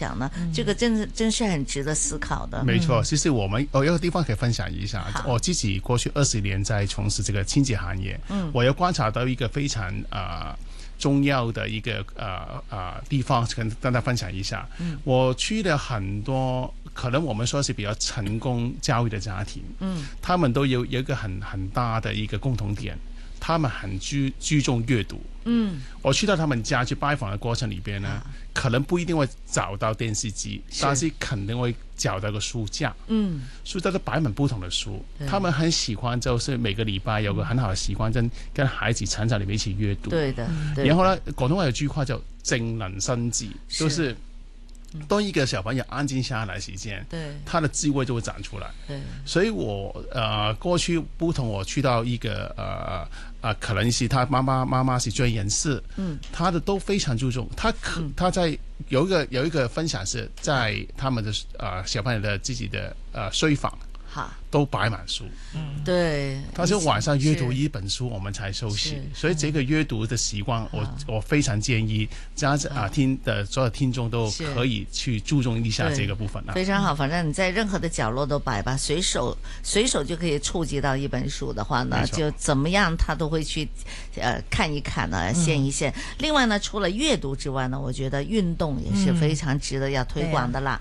享呢？這個真是很值得思考的。 沒錯，其實我有個地方可以分享一下，我自己過去20年在從事這個清潔行業，我有觀察到一個非常重要的一個地方，跟大家分享一下。我去了很多可能我們說是比較成功教育的家庭，他們都有一個很大的一個共同點，他們很注重閱讀。我去到他們家去拜訪的過程裏邊呢，可能不一定會找到電視機，但是肯定會找到個書架。書架都擺滿不同的書，他們很喜歡，就是每個禮拜有個很好的習慣，跟孩子成長裏面一起閱讀。對的。然後呢，廣東話有句話叫靜能生智，就是當一個小朋友安靜下來時間，他的智慧就會長出來。所以我過去不同，我去到一個可能是他媽媽是專業人士，他的都非常注重。他在有一個分享是在他們的小朋友的自己的睡房。都擺滿書， 對， 他說晚上閱讀一本書，我們才休息。所以這個閱讀的習慣，我非常建議家長聽的所有聽眾都可以去注重一下這個部分啊。 非常好，反正你在任何的角落都擺吧，隨手就可以觸及到一本書的話呢，就怎麼樣他都會去看一看呢，獻一獻。另外呢，除了閱讀之外呢，我覺得運動也是非常值得要推廣的啦。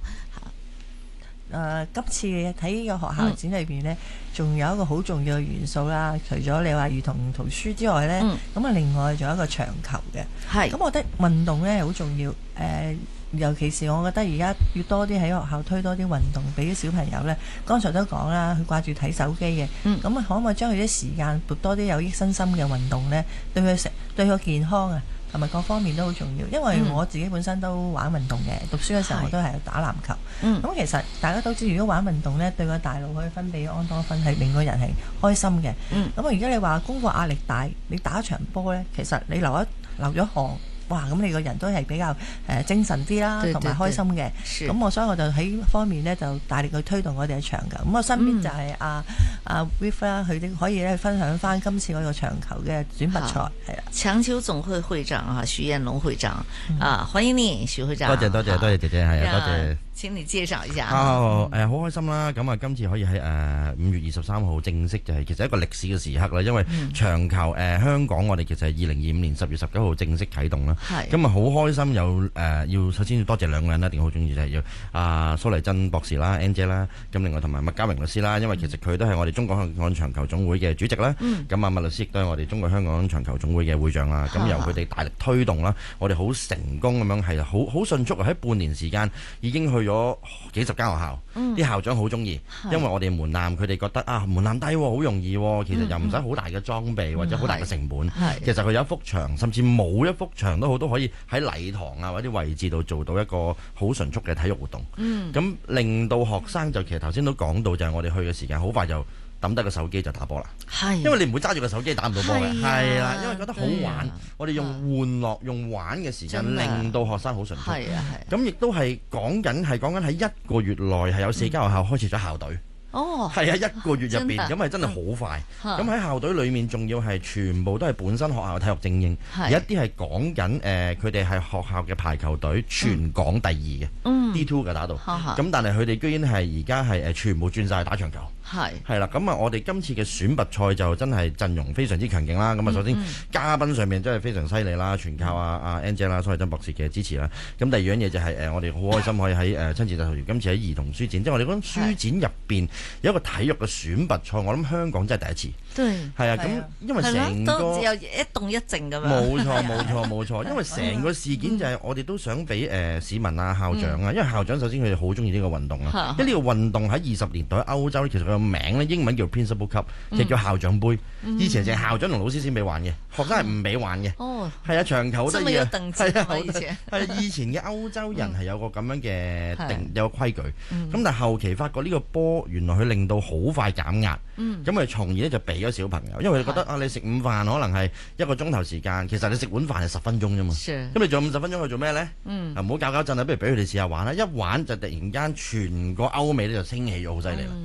今次睇呢個學校展裏邊呢，仲有一個好重要嘅元素啦。除咗你話兒童圖書之外呢，咁另外仲有一個場球嘅。係，咁我覺得運動呢好重要。尤其是我覺得而家要多啲喺學校推多啲運動俾啲小朋友呢。剛才都講啦，佢掛住睇手機嘅，咁可唔可以將佢啲時間撥多啲有益身心嘅運動呢？對佢健康啊，同埋各方面都好重要，因為我自己本身都玩運動嘅，讀書嘅時候我都係打籃球。咁其實大家都知，如果玩運動呢，對個大腦可以分泌安多酚，係令個人係開心嘅。咁而家你話功課壓力大，你打一場波呢，其實你流咗汗。哇！咁你個人都係比較精神啲啦，同埋開心嘅。咁所以我就喺方面呢，就大力去推動我哋嘅場球。咁我身邊就係阿 Viv 啦，佢哋可以咧分享翻今次嗰個場球嘅選拔賽係啦。強球總會會長啊，徐燕龍會長歡迎你，徐會長。多謝姐姐，係啊，多謝。請你介紹一下。 好開心啦！咁今次可以喺5月23號正式就係其實一個歷史嘅時刻啦，因為場球香港我哋其實係2025年10月19號正式啟動啦。咁好開心要首先要多謝兩個人啦，一定好中意就係要蘇麗珍博士啦 Angela 啦，咁另外同埋麥家榮律師啦，因為其實佢都係我哋中國香港場球總會嘅主席啦。咁麥律師亦都係我哋中國香港場球總會嘅會長啦。咁由佢哋大力推動啦，我哋好成功咁樣係好迅速喺半年時間已經去咗幾十間學校，啲校長好中意，因為我哋門檻佢哋覺得門檻低喎，好容易喎，其實又唔使好大嘅裝備或者好大嘅成本。其實佢有一幅牆，甚至冇一幅牆都好，都可以喺禮堂或者位置度做到一個好迅速嘅體育活動。咁令到學生就其實頭先都講到，就係我哋去嘅時間好快就抌低個手機就打波啦。因為你唔會揸住個手機打唔到波嘅。係啦，因為覺得好玩，我哋用玩樂用玩嘅時間令到學生好迅速。咁亦都係講緊喺1個月內係有4間學校開始咗校隊。係啊，1個月入邊，咁係真係好快。咁喺校隊裏面，仲要係全部都係本身學校嘅體育精英，有一啲係講緊佢哋係學校嘅排球隊全港第2嘅D2 嘅打到。咁但係佢哋居然係而家係全部轉晒打場球。係啦，咁我哋今次嘅選拔賽就真係陣容非常之強勁啦。咁首先嘉賓上面真係非常犀利啦，全靠阿 Angela 啦、蘇麗珍博士嘅支持啦。咁第二樣嘢就係我哋好開心可以喺親自就今次喺兒童書展，即係我哋嗰種書展入邊有一個體育嘅選拔賽，我諗香港真係第一次。係啊，咁因為成個都只有一動一靜咁樣。 冇錯，因為成個事件就係我哋都想俾市民校長因為校長首先佢哋好中意呢個運動啦。因為呢個運動喺20年代喺歐洲其實佢個名咧英文叫 Principal Cup，就叫校長杯。以前淨係校長同老師先俾玩嘅，學生係唔俾玩嘅。係啊，場球好得意啊。以前嘅歐洲人係有個咁樣嘅有個規矩。咁但係後期發覺呢個波原來佢令到好快減壓。咁佢從而咧就俾咗小朋友，因為佢覺得你食午飯可能係1個鐘頭時間，其實你食碗飯係10分鐘啫嘛。咁你仲有50分鐘去做咩呢？唔好搞震啊！不如俾佢哋試下玩啦。一玩就突然間全個歐美咧就升起咗好犀利啦。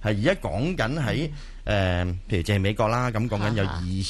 而家講緊喺譬如淨係美國啦，咁講緊有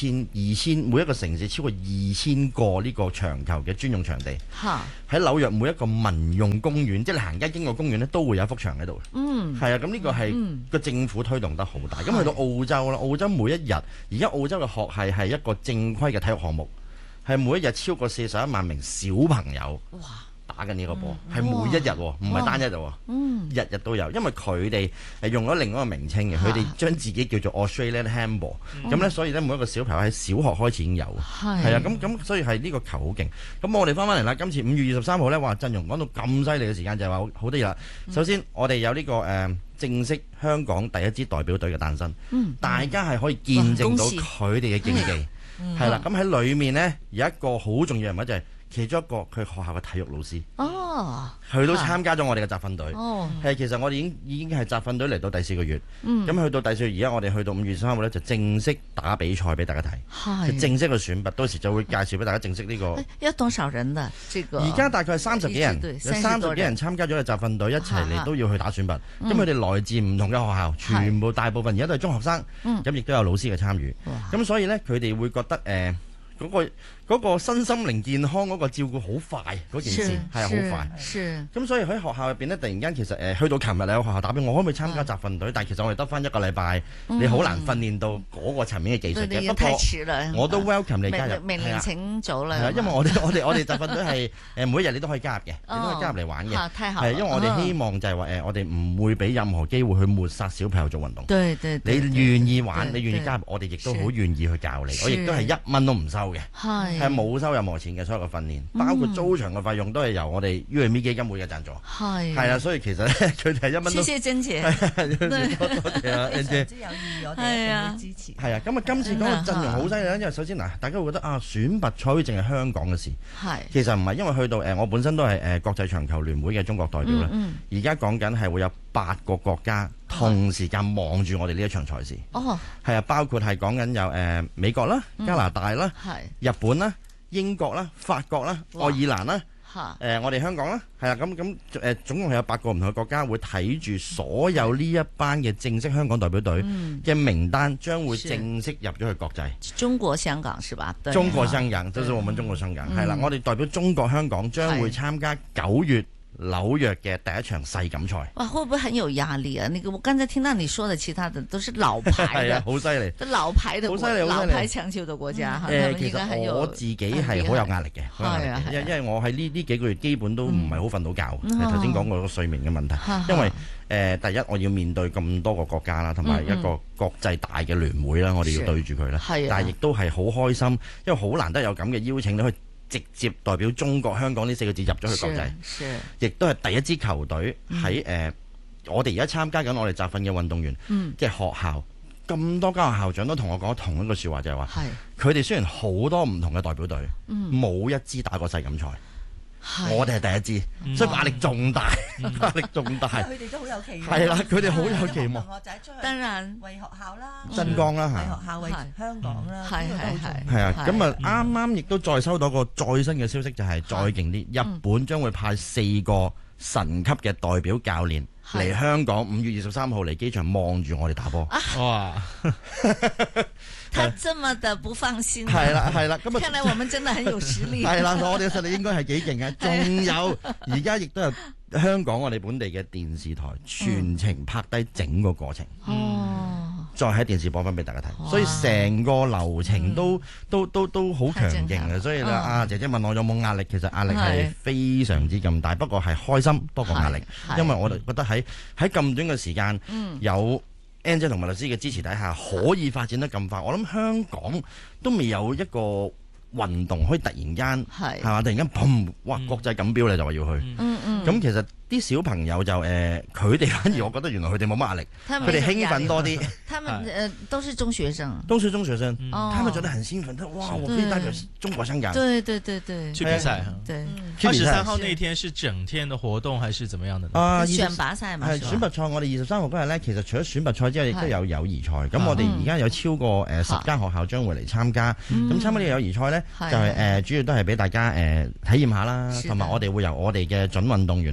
2000每一個城市超過2000個呢個長球嘅專用場地。喺紐約每一個民用公園，即係你行街經過公園咧，都會有一幅牆喺度。係啊，咁呢個係個政府推動得好大。咁去到澳洲啦，澳洲每一日，而家澳洲嘅學系係一個正規嘅體育項目，係每一日超過41萬名小朋友打緊呢個波，係每一日喎，唔係單一日喎，日日都有。因為佢哋係用咗另一個名稱嘅，佢哋將自己叫做 Australian Handball。咁咧，所以咧每一個小朋友喺小學開始已經有，係啊，咁所以係呢個球好勁。咁我哋翻嚟啦，今次5月23號咧，話陣容講到咁犀利嘅時間就係話好多嘢啦。首先我哋有呢個正式香港第一支代表隊嘅誕生，大家係可以見證到佢哋嘅競技，係啦。咁喺裡面呢，有一個好重要人物就係其中一個佢學校嘅體育老師，佢都參加咗我哋嘅集訓隊。其實我哋已經係集訓隊嚟到第4個月，咁去到第4個月，而家我哋去到5月3號咧就正式打比賽俾大家睇，就正式嘅選拔，到時就會介紹俾大家正式呢個。 有多少人啊？而家大概係30幾人，有30幾人參加咗嘅集訓隊，一齊嚟都要去打選拔。咁佢哋來自唔同嘅學校，全部大部分而家都係中學生，咁亦都有老師嘅參與。咁所以呢，佢哋會覺得嗰個身心靈健康嗰個照顧好快，嗰件事係好快。咁所以喺學校入邊呢，突然間其實去到琴日有學校打俾我，可唔可以參加集訓隊？但係其實我哋得翻1個禮拜，你好難訓練到嗰個層面嘅技術嘅。不過我都 welcome 你加入， 明年請早啦。 因為我哋集訓隊係每一日你都可以加入嘅，你都可以加入嚟玩嘅。係因為我哋希望就係話我哋唔會俾任何機會去抹殺小朋友做運動。你願意玩，你願意加入，我哋亦都好願意去教你。我亦都係1蚊都唔收嘅。係冇收任何錢嘅，所有嘅訓練，包括租場嘅費用都係由我哋 UME 基金會嘅贊助。係啦，所以其實咧，佢哋係1蚊都。謝謝珍姐，多謝啊，珍姐。非常之有意義，我哋一定會支持。係啊，咁啊，今次嗰個陣容好犀利啦，因為首先嗱，大家會覺得啊，選拔賽會淨係香港嘅事。其實唔係，因為去到我本身都係國際長球聯會嘅中國代表啦。而家講緊係會有8個國家同時間望住我哋呢一場賽事。係啊，包括係講緊有美國啦、加拿大啦、日本啦、英國啦、法國啦、愛爾蘭啦，我哋香港啦，係啦，咁總共係有8個唔同嘅國家會睇住所有呢一班嘅正式香港代表隊嘅名單，將會正式入咗去國際。 中國香港是吧？ 中國香港，就是我們中國香港，係啦，我哋代表中國香港將會參加9月紐約嘅第一場世錦賽。哇，會不會很有壓力啊？我剛才聽到你說的，其他的都是老牌的， 好犀利， 老牌的， 好犀利， 老牌強球的國家。 其實我自己係好有壓力嘅，因為我喺呢幾個月基本都唔係好瞓到覺。頭先講過個睡眠嘅問題，因為第一我要面對咁多個國家啦，同埋一個國際大嘅聯會啦，我哋要對住佢啦。但係亦都係好開心，因為好難得有咁嘅邀請你去直接代表中國香港呢4個字入咗去國際，亦都係第一支球隊喺我哋而家參加緊我哋集訓嘅運動員嘅學校，咁多間學校長都同我講同一個説話，就係話佢哋雖然好多唔同嘅代表隊，冇一支打過世錦賽。我哋係第一支，所以壓力仲大，壓力仲大。 佢哋都好有期望。 係啦，佢哋好有期望。 當然為學校啦， 爭光啦， 為學校為香港啦， 係啊。咁啊，啱啱亦都再收到個再新嘅消息，就係再勁啲，日本將會派4個神級嘅代表教練嚟香港5月23號嚟機場望住我哋打波。哇！ 他這麼的不放心， 係啦，咁啊， 看來我們真的很有實力。 係啦，我哋嘅實力應該係幾勁嘅。仲有而家亦都有香港我哋本地嘅電視台全程拍低整個過程，再喺電視播翻俾大家睇。所以成個流程都好強勁嘅。所以咧，姐姐問我有冇壓力，其實壓力係非常之咁大，不過係開心多過壓力，因為我哋覺得喺咁短嘅時間有Angela 同埋律師嘅支持底下，可以發展得咁快。我諗香港都未有一個運動可以突然間係嘛，突然間砰，哇！國際錦標你就話要去，咁其實啲小朋友就佢哋反而我覺得原來佢哋冇乜壓力，佢哋興奮多啲。 他們都是中學生， 都是中學生，他們覺得很興奮，哇！我可以代表中國香港， 對， 去比賽。對，23號那一天是整天的活動還是怎麼樣的呢？ 選拔賽嘛， 係選拔賽。我哋23號嗰日呢，其實除咗選拔賽之外，亦都有友誼賽。咁我哋而家有超過10間學校將會嚟參加。咁參加呢個友誼賽呢，就係主要都係俾大家體驗下啦，同埋我哋會由我哋嘅準運動員同埋專業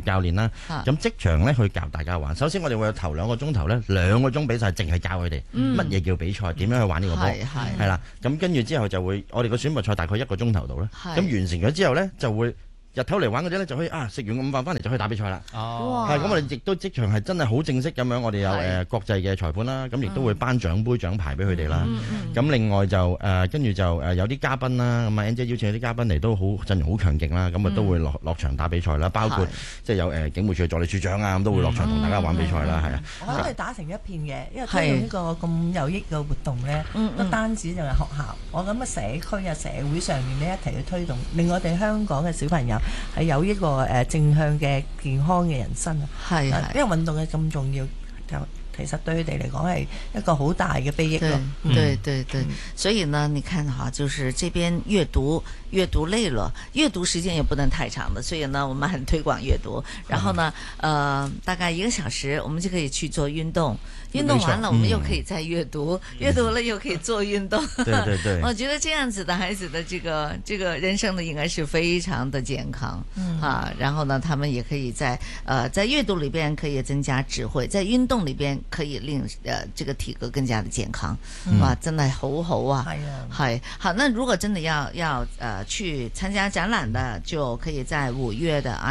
教練啦。咁即場咧去教大家玩。首先我哋會有頭2個鐘頭咧，2個鐘比賽淨係教佢哋乜嘢叫比賽，點樣去玩呢個波，係啦。咁跟住之後就會我哋個選拔賽大概1個鐘頭度啦。咁完成咗之後咧就會。日頭嚟玩嗰啲咧就可以食完午飯翻嚟就可以打比賽啦。係咁，我哋亦都即場係真係好正式咁樣，我哋有國際嘅裁判啦，咁亦都會頒獎杯獎牌俾佢哋啦。咁另外就跟住就有啲嘉賓啦，咁啊 Angie 邀請啲嘉賓嚟都好陣容好強勁啦，咁啊都會落場打比賽啦，包括即係有警務處助理處長啊，咁都會落場同大家玩比賽啦，係啊。 我覺得打成一片嘅，因為推動呢個咁有益嘅活動咧，不單止就係學校，我諗嘅社區啊、社會上面咧一齊去推動，令我哋香港嘅小朋友係有一個正向嘅健康嘅人生啊！係，因為運動係咁重要，就其實對佢哋嚟講係一個好大嘅裨益咯。 對，所以呢，你看哈，就是這邊閱讀累了，閱讀時間也不能太長的，所以呢，我們很推廣閱讀。然後呢，大概1個小時，我們就可以去做運動。運動完了，我們又可以再閱讀，閱讀了又可以做運動。 對， 我覺得這樣子的孩子的這個人生呢，應該是非常的健康。然後呢，他們也可以在閱讀裏邊可以增加智慧，在運動裏邊可以令這個體格更加的健康。哇，真係好好啊！係好。那如果真的要去參加展覽的，就可以在5月的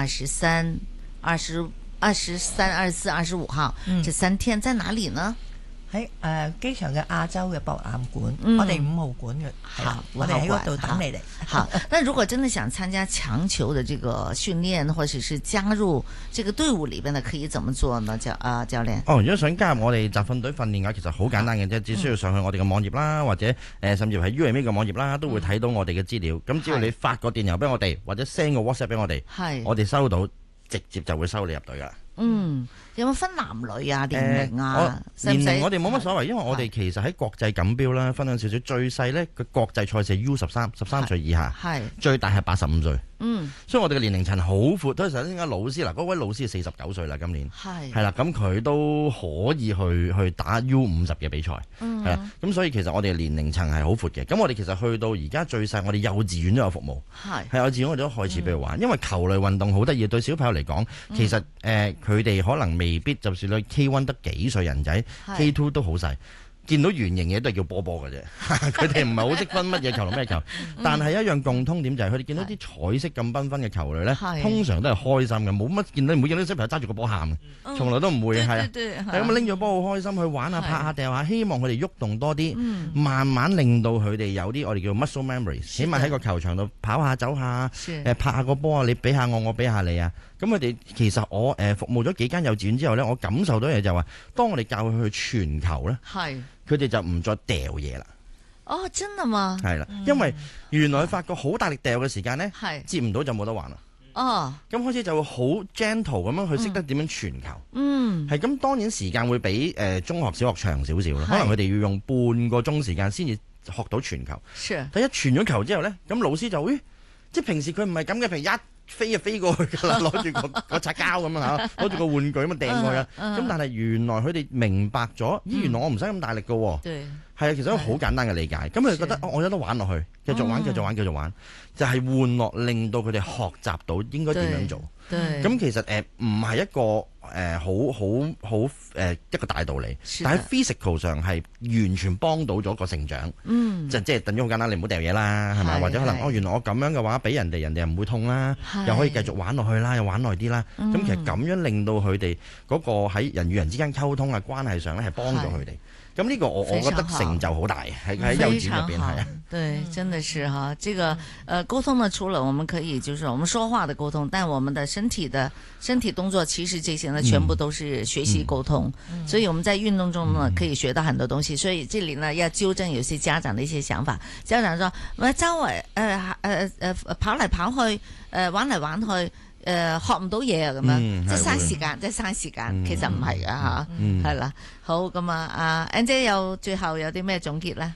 23、24、25號這3天在哪裡呢？ 喺機場嘅亞洲嘅博覽館，我哋5號館嘅，好，我哋喺嗰度等你哋。 好，那如果真的想參加強球的這個訓練，或者是加入這個隊伍裏邊的，可以怎麼做呢？教練？ 如果想加入我哋集訓隊訓練嘅，其實好簡單嘅啫，只需要上去我哋嘅網頁啦，或者甚至係 UAM 嘅網頁啦，都會睇到我哋嘅資料。咁只要你發個電郵俾我哋，或者 send 個 WhatsApp 俾我哋，我哋收到直接就會收你入隊噶啦。 有冇分男女啊？年齡啊？ 年齡我哋冇乜所謂，因為我哋其實喺國際錦標啦，分享少少，最細呢個國際賽事 U13歲以下，最大係85歲。所以我哋嘅年齡層好闊。都係首先講老師嗱，嗰位老師係49歲啦，今年係啦，咁佢都可以去打 U50嘅比賽，係啦。咁所以其實我哋嘅年齡層係好闊嘅。咁我哋其實去到而家最細，我哋幼稚園都有服務，係幼稚園我哋都開始俾佢玩，因為球類運動好得意，對小朋友嚟講，其實佢哋可能未必，就算你 K1 得幾歲人仔，K2 都好細。見到圓形嘢都係叫波波嘅啫，佢哋唔係好識分乜嘢球同咩球，但係一樣共通點就係佢哋見到啲彩色咁繽紛嘅球類咧，通常都係開心嘅，冇乜見到唔會見到小朋友揸住個波喊嘅，從來都唔會係啊，係咁拎住波好開心去玩下、拍下、掉下，希望佢哋喐動多啲，慢慢令到佢哋有啲我哋叫 muscle memory， 起碼喺個球場度跑下、走下，拍下個波啊，你俾下我，我俾下你啊。咁佢哋其實我服務咗幾間幼稚園之後咧，我感受到嘢就話，當我哋教佢去傳球咧，佢哋就唔再掉嘢啦。 哦，真係嘛？係啦， 因為原來佢發覺好大力掉嘅時間咧，接唔到就冇得玩啦。哦，咁開始就會好 gentle 咁樣去識得點樣傳球。係咁，當然時間會比中學、小學長少少啦。可能佢哋要用半個鐘時間先至學到傳球。但一傳咗球之後咧，咁老師就即係平時佢唔係咁嘅，平時一飛就飛過去㗎啦，攞住個擦膠咁啊，攞住個玩具咁啊掟佢啊。咁但係原來佢哋明白咗，原來我唔使咁大力㗎喎。係啊，其實一個好簡單嘅理解。咁佢哋覺得我有得玩落去，繼續玩，就係玩樂令到佢哋學習到應該點樣做。咁其實唔係一個好一個大道理，但喺 physical 上係完全幫到咗個成長。即係等於好簡單，你唔好掉嘢啦，係咪？或者可能原來我咁樣嘅話，俾人哋又唔會痛啦，又可以繼續玩落去啦，又玩耐啲啦。咁其實咁樣令到佢哋嗰個喺人與人之間溝通啊關係上咧係幫到佢哋。咁呢個我覺得成就好大，喺幼稚園入邊係啊。 對，真的是哈，這個溝通呢，除了我們可以就是我們說話的溝通，但我們的身體動作，其實這些呢全部都是學習溝通。所以我們在運動中呢可以學到很多東西。所以這裡呢要糾正有些家長的一些想法。家長說：我周圍跑嚟跑去，玩嚟玩去。學唔到嘢啊，咁樣即係嘥時間，其實唔係噶吓，係啦。好，咁啊，阿 Ann 姐最後有啲咩總結咧？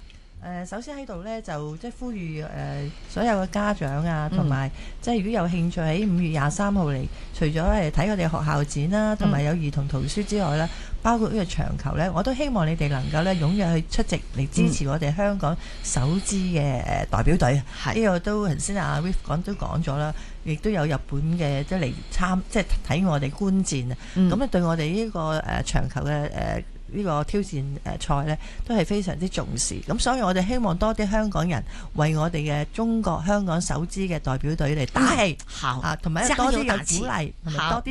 首先喺度呢，就即係呼籲所有嘅家長啊，同埋即係如果有興趣喺5月23號嚟，除咗係睇我哋學校展啦，同埋有兒童圖書之外啦，包括呢個場球呢，我都希望你哋能夠呢踴躍去出席嚟支持我哋香港首支嘅代表隊。呢個都頭先阿 Riff 都講咗啦，亦都有日本嘅即係嚟即係睇我哋觀戰啊。咁咧對我哋呢個場球嘅呢個挑戰賽呢都係非常之重視，咁所以我哋希望多啲香港人為我哋嘅中國香港首支嘅代表隊嚟打氣，同埋多啲嘅鼓勵，同埋多啲。